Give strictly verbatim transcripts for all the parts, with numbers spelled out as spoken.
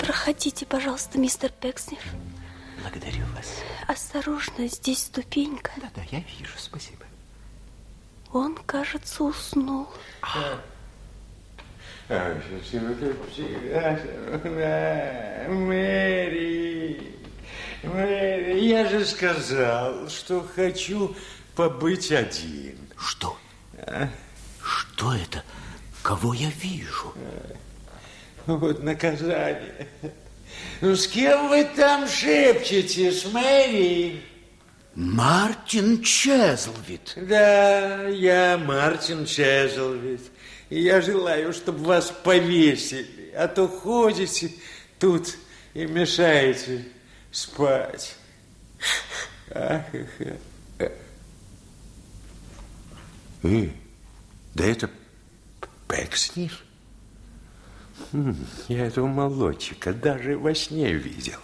Проходите, пожалуйста, мистер Пекснев. Благодарю вас. Осторожно, здесь ступенька. Да-да, я вижу, спасибо. Он, кажется, уснул. А. Мэри, Мэри, я же сказал, что хочу побыть один. Что? А? Что это? Кого я вижу? Вот наказание. Ну, с кем вы там шепчетесь, Мэри? Мартин Чезлвид. Да, я Мартин Чезлвид. И я желаю, чтобы вас повесили, а то ходите тут и мешаете спать. Ах, ах, ах. Э, да это Пекснев? Хм, я этого молодчика даже во сне видел.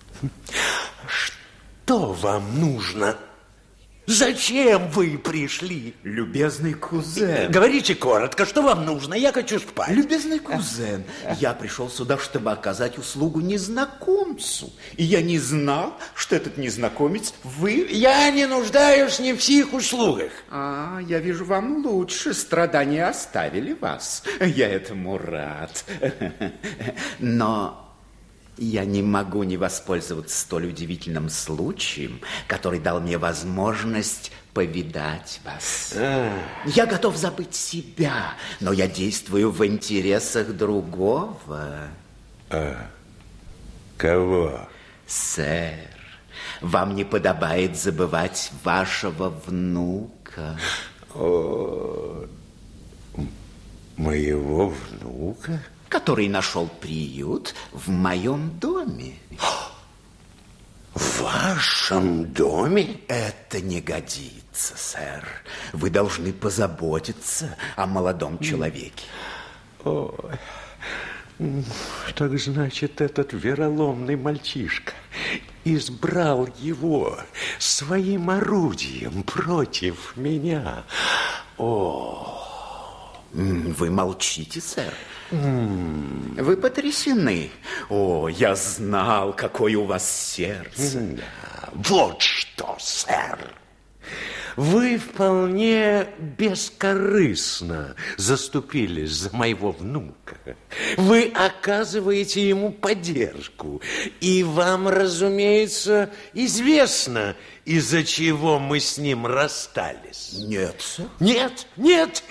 Что вам нужно? Зачем вы пришли? Любезный кузен. Говорите коротко, что вам нужно? Я хочу спать. Любезный кузен, я пришел сюда, чтобы оказать услугу незнакомцу. И я не знал, что этот незнакомец вы... Я не нуждаюсь ни в сих услугах. А, я вижу, вам лучше. Страдания оставили вас. Я этому рад. Но... я не могу не воспользоваться столь удивительным случаем, который дал мне возможность повидать вас. А. Я готов забыть себя, но я действую в интересах другого. А. Кого? Сэр, вам не подобает забывать вашего внука. О, моего внука? Который нашел приют в моем доме. В вашем доме? Это не годится, сэр. Вы должны позаботиться о молодом человеке. Ой, так значит, этот вероломный мальчишка избрал его своим орудием против меня. О! Вы молчите, сэр. Mm. Вы потрясены. О, я знал, какое у вас сердце. Mm. Вот что, сэр. Вы вполне бескорыстно заступились за моего внука. Вы оказываете ему поддержку. И вам, разумеется, известно, из-за чего мы с ним расстались. Нет, сэр. Нет, нет.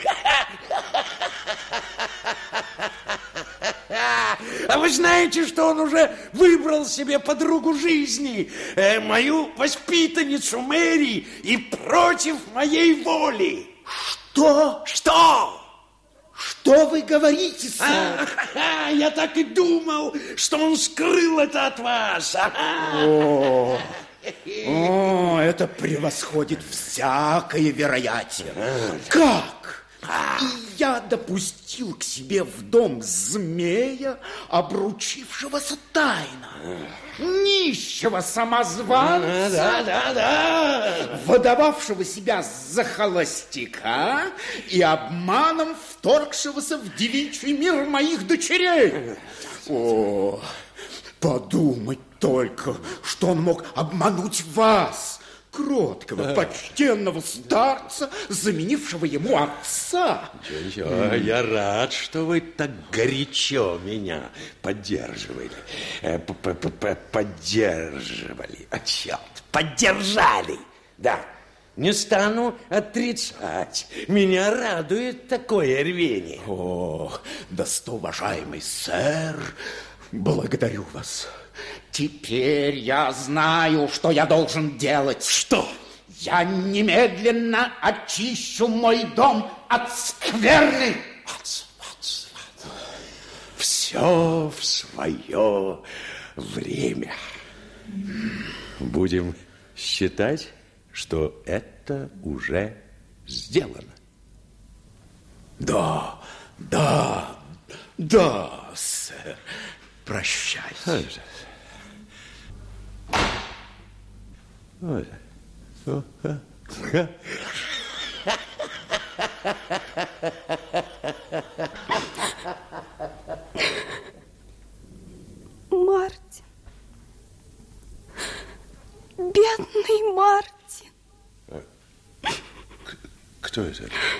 А вы знаете, что он уже выбрал себе подругу жизни, э, мою воспитанницу Мэри, и против моей воли. Что? Что? Что вы говорите, сэр? А, я так и думал, что он скрыл это от вас. О, о, это превосходит всякое вероятие. Как? И я допустил к себе в дом змея, обручившегося тайно, нищего самозванца, да, да, да. выдававшего себя за холостяка и обманом вторгшегося в девичий мир моих дочерей. О, подумать только, что он мог обмануть вас, кроткого, почтенного старца, заменившего ему отца. Ничего, ничего. Я рад, что вы так горячо меня поддерживали. Поддерживали. А черт, поддержали. Да, не стану отрицать. Меня радует такое рвение. О, достоуважаемый сэр, благодарю вас. Теперь я знаю, что я должен делать. Что? Я немедленно очищу мой дом от скверны. Все в свое время. Будем считать, что это уже сделано. Да, да, да, сэр. Прощайте. Вот. Бедный Мартин. А, кто это?